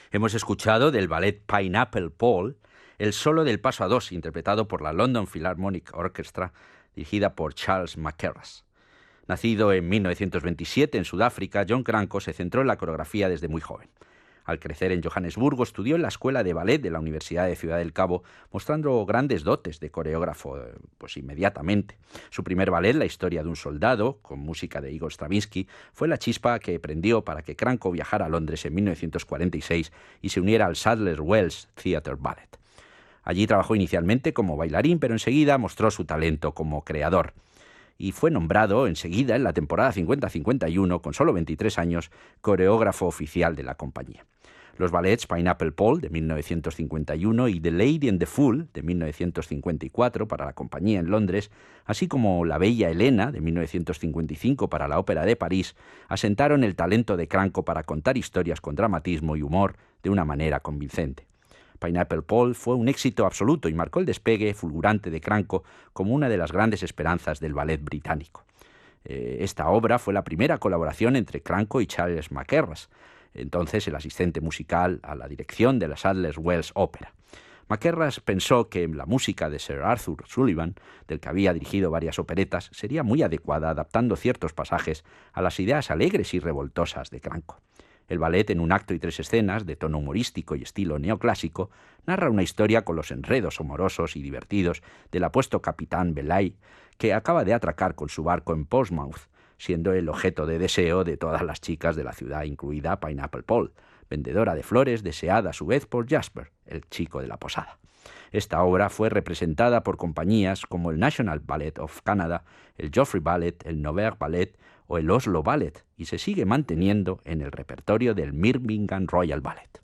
Hemos escuchado del ballet Pineapple Paul el solo del paso a dos, interpretado por la London Philharmonic Orchestra, dirigida por Charles Mackerras. Nacido en 1927 en Sudáfrica, John Cranko se centró en la coreografía desde muy joven. Al crecer en Johannesburgo, estudió en la Escuela de Ballet de la Universidad de Ciudad del Cabo, mostrando grandes dotes de coreógrafo, inmediatamente. Su primer ballet, La historia de un soldado, con música de Igor Stravinsky, fue la chispa que prendió para que Cranko viajara a Londres en 1946 y se uniera al Sadler's Wells Theatre Ballet. Allí trabajó inicialmente como bailarín, pero enseguida mostró su talento como creador. Y fue nombrado enseguida, en la temporada 50-51, con solo 23 años, coreógrafo oficial de la compañía. Los ballets Pineapple Paul, de 1951, y The Lady and the Fool, de 1954, para la compañía en Londres, así como La Bella Helena, de 1955, para la Ópera de París, asentaron el talento de Cranko para contar historias con dramatismo y humor de una manera convincente. Pineapple Paul fue un éxito absoluto y marcó el despegue fulgurante de Cranko como una de las grandes esperanzas del ballet británico. Esta obra fue la primera colaboración entre Cranko y Charles Mackerras, entonces el asistente musical a la dirección de la Sadler's Wells Opera. Mackerras pensó que la música de Sir Arthur Sullivan, del que había dirigido varias operetas, sería muy adecuada, adaptando ciertos pasajes a las ideas alegres y revoltosas de Cranko. El ballet, en un acto y 3 escenas, de tono humorístico y estilo neoclásico, narra una historia con los enredos amorosos y divertidos del apuesto capitán Belay, que acaba de atracar con su barco en Portsmouth, siendo el objeto de deseo de todas las chicas de la ciudad, incluida Pineapple Paul, vendedora de flores deseada a su vez por Jasper, el chico de la posada. Esta obra fue representada por compañías como el National Ballet of Canada, el Joffrey Ballet, el Noverre Ballet o el Oslo Ballet, y se sigue manteniendo en el repertorio del Birmingham Royal Ballet.